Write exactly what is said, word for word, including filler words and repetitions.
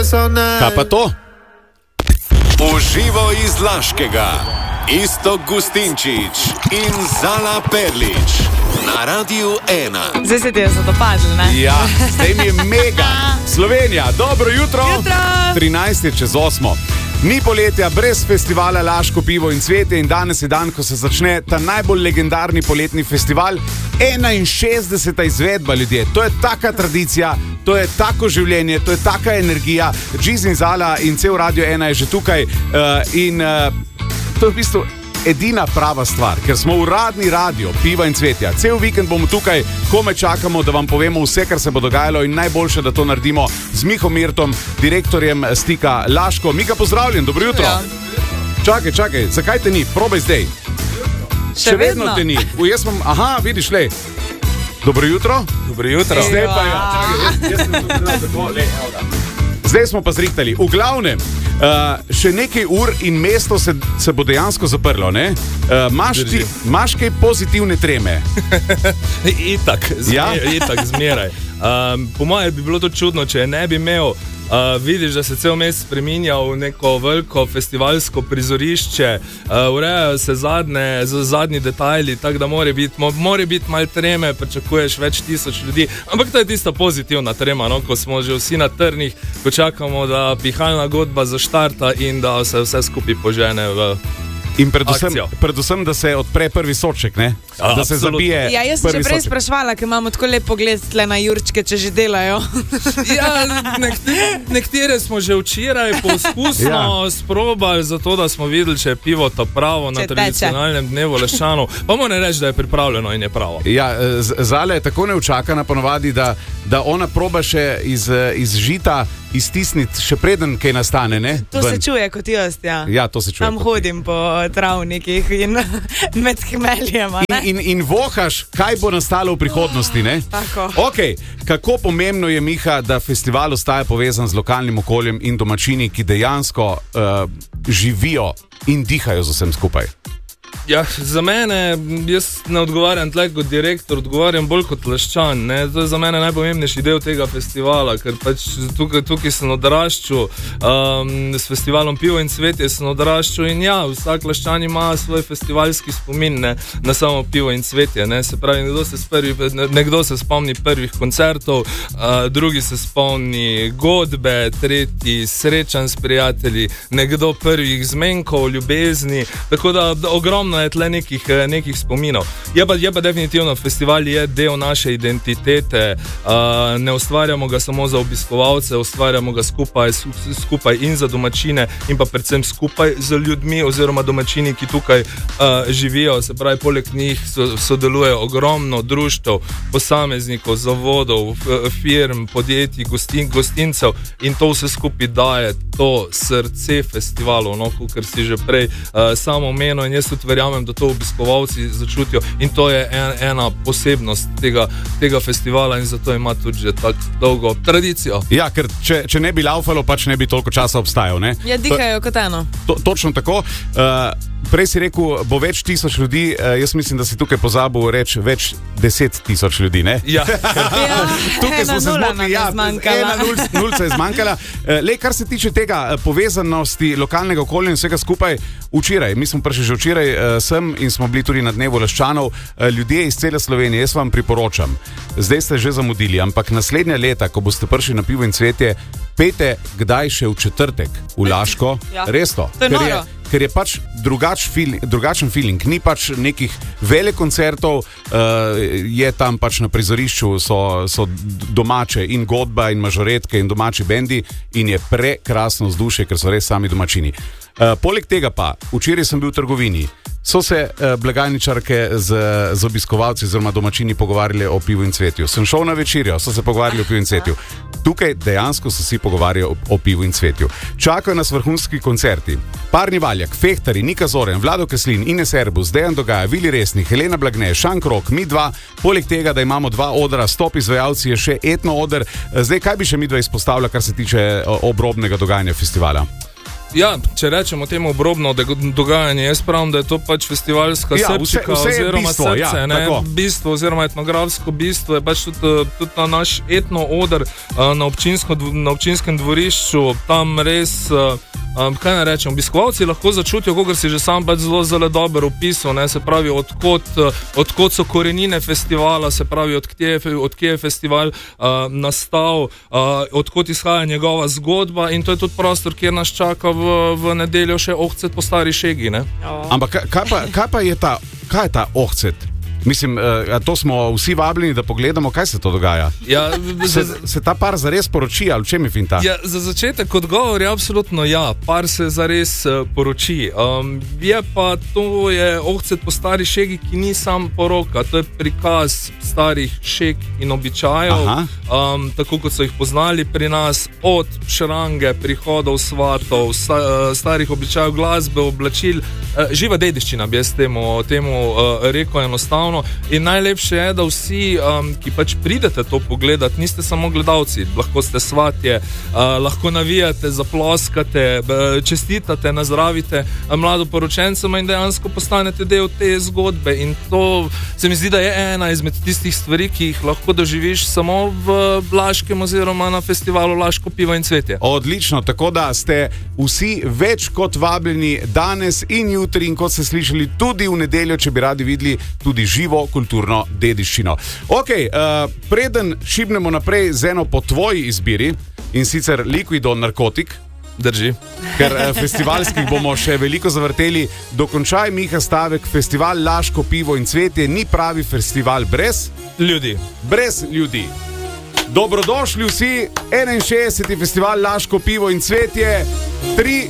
Kaj pa to? Uživo iz Laškega. Iztok Gustinčič in Zala Perlič na Radiu ena. Zdaj se ti je zadopadlo, ne? Ja, zdaj mi je mega. Slovenija, dobro jutro. Jutro. trinajst je čez osmo. Ni poletja brez festivala Laško pivo in cvetje in danes je dan, ko se začne ta najbolj legendarni poletni festival. enainšestdeseta izvedba, ljudje. To je taka tradicija, to je tako življenje, to je taka energija. Džiz in Zala in cel Radio ena je že tukaj uh, in uh, to je v bistvu edina prava stvar, ker smo uradni radio piva in cvetja. Cel vikend bomo tukaj, komaj čakamo, da vam povemo vse, kar se bo dogajalo in najboljše, da to naredimo z Miho Mirtom, direktorjem stika Laško. Mika, pozdravljen, dobro jutro. Ja. Čakaj, čakaj, zakaj te ni? Probaj zdaj. Še, Še vedno, vedno te ni. U, jaz vam, aha, vidiš, lej. Dobro jutro. Dobro jutro. Zdaj pa ja, čakaj, jaz, jaz sem tako, lej, evo ga. Zdaj smo pa zrihtali. V glavnem, uh, še nekaj ur in mesto se, se bo dejansko zaprlo, ne? Uh, Maš ti, maš kaj pozitivne treme? Itak, zmer, ja? itak, zmeraj. Um, po mojem bi bilo to čudno, če ne bi imel. Uh, vidiš, da se cel mest spreminja v neko veliko festivalsko prizorišče, uh, urejajo se zadnje, zadnji detajli, tako da mora biti bit malo treme, pričakuješ več tisoč ljudi, ampak to je tista pozitivna trema, no? Ko smo že vsi na trnih, ko čakamo, da pihalna godba zaštarta in da se vse skupaj požene v in predvsem, predvsem, da se odpre prvi soček, ne? Ja, da se absolutno. zabije. Ja, jaz sem že prej soček. sprašvala, ker imamo tako lep pogled tle na Jurčke, če že delajo. Ja, nektere, nektere smo že včeraj poskusno ja. sprobali, zato da smo videli, če je pivo to pravo na Če tradicionalnem teče. dnevu Laščanov. Pa moram reči, da je pripravljeno in je pravo. Ja, Zala je tako neučakana ponovadi, da, da ona proba še iz, iz žita iztisniti, še preden kaj nastane, ne? To Ven. se čuje kot jaz, ja. Ja, to se čuje. Tam hodim po travnikih in med hmeljema, ne? In, in, in vohaš, kaj bo nastalo v prihodnosti, ne? Tako. Okay. Kako pomembno je, Miha, da festival ostaja povezan z lokalnim okoljem in domačini, ki dejansko uh, živijo in dihajo z vsem skupaj? Ja, za mene, jaz ne odgovarjam tle kot direktor, odgovarjam bolj kot Laščan. Ne? To je za mene najpomembnejši del tega festivala, ker pač tukaj, tukaj sem odraščal, um, s festivalom Pivo in cvetje sem odraščal in ja, vsak Laščan ima svoj festivalski spomin, ne, na samo Pivo in cvetje. Ne? Se pravi, nekdo se, prvi, nekdo se spomni prvih koncertov, uh, drugi se spomni godbe, tretji srečanj s prijatelji, nekdo prvih zmenkov, ljubezni, tako da, da ogromno je tle nekih, nekih spominov. Je pa, je pa definitivno, festival je del naše identitete, uh, ne ustvarjamo ga samo za obiskovalce, ustvarjamo ga skupaj, skupaj in za domačine in pa predvsem skupaj z ljudmi oziroma domačini, ki tukaj uh, živijo. Se pravi, poleg njih so, sodelujejo ogromno društev, posameznikov, zavodov, firm, podjetij, gostin, gostincev in to vse skupaj daje to srce festivalov, no, ker si že prej uh, samo omenil in jaz tudi verjamem, da to obiskovalci začutijo in to je en, ena posebnost tega, tega festivala in zato ima tudi že tako dolgo tradicijo. Ja, ker če, če ne bi laufalo, pač ne bi toliko časa obstajal, ne? Ja, dihajo to, kot eno. To, točno tako. Uh, Prej si rekel, bo več tisoč ljudi, uh, jaz mislim, da si tukaj pozabil reči več deset tisoč ljudi, ne? Ja. Ja, Tukaj smo se zmotili, ja, ena nulca, nulca je zmanjkala. Uh, le, kar se tiče tega uh, povezanosti lokalnega okolja in vsega skupaj, včeraj, mi smo prišli že včeraj uh, sem in smo bili tudi na dnevu Laščanov, uh, ljudje iz cele Slovenije, jaz vam priporočam, zdaj ste že zamudili, ampak naslednja leta, ko boste prišli na Pivo in cvetje, pejte kdaj še v četrtek v Laško, ja. Res to, to je ker, je, ker je pač drugač feel, drugačen feeling, ni pač nekih velikih koncertov, uh, je tam pač na prizorišču so, so domače in godba in mažoretke in domači bendi in je prekrasno vzdušje, ker so res sami domačini. Uh, poleg tega pa, včeraj sem bil v trgovini, so se uh, blagajničarke z, z obiskovalci oziroma domačini pogovarjali o Pivu in cvetju. Sem šel na večerjo, so se pogovarjali o Pivu in cvetju. Tukaj dejansko se vsi pogovarjajo o, o Pivu in cvetju. Čakajo nas vrhunski koncerti. Parni Valjak, Fehtari, Nika Zoren, Vlado Kreslin, Ines Erbus, Dejan Dogaja, Vili Resnik, Helena Blagne, Šank Rok, mi dva. Poleg tega, da imamo dva odra, stop izvajalci, je še etno oder. Zdaj, kaj bi še mi dva izpostavila, kar se tiče obrobnega dogajanja festivala? Ja, če rečemo temu obrobno dogajanje, jaz pravim, da je to pač festivalska ja, srčika vse, vse oziroma bistvo, srce, ja, ne, tako. bistvo oziroma etnografsko bistvo je pač tudi, tudi ta naš etno oder na, občinsko, na občinskem dvorišču, tam res, um, kaj ne rečem, obiskovalci lahko začutijo, kogar si že sam pač zelo, zelo dobro opisal, ne, se pravi, odkot, odkot so korenine festivala, se pravi, odkje je, odkje je festival uh, nastal, uh, odkot izhaja njegova zgodba in to je tudi prostor, kjer nas čaka v, v nedeljo še ohcet po stari šegi. Ne? Ampak kaj pa, kaj pa je ta, kaj je ta ohcet? Mislim, uh, to smo vsi vabljeni, da pogledamo, kaj se to dogaja. Ja, se, se ta par zares poroči, ali v čem je finta? Ja, za začetek odgovor je absolutno ja, par se zares uh, poroči. Um, je pa to je ohcet po stari šegi, ki ni sam poroka, to je prikaz starih šeg in običajev, um, tako kot so jih poznali pri nas, od šrange, prihodov svatov, sta, uh, starih običajev, glasbe, oblačil, uh, živa dediščina bi jaz temu, temu uh, rekel enostavno. In najlepše je, da vsi, um, ki pač pridete to pogledati, niste samo gledalci, lahko ste svatje, uh, lahko navijate, zaploskate, čestitate, nazdravite mladoporočencema in dejansko postanete del te zgodbe. In to se mi zdi, da je ena izmed tistih stvari, ki jih lahko doživiš samo v Laškem oziroma na festivalu Laško pivo in cvetje. Odlično, tako da ste vsi več kot vabljeni danes in jutri in kot ste slišali tudi v nedeljo, če bi radi videli tudi živo živo kulturno dediščino. Ok, uh, preden šibnemo naprej z eno po tvoji izbiri in sicer Liquido narkotik, drži, ker uh, festivalskih bomo še veliko zavrteli, dokončaj Miha stavek, festival Laško pivo in cvetje ni pravi festival brez ljudi. Brez ljudi. Dobrodošli vsi, enainšestdeseti festival Laško pivo in cvetje, tri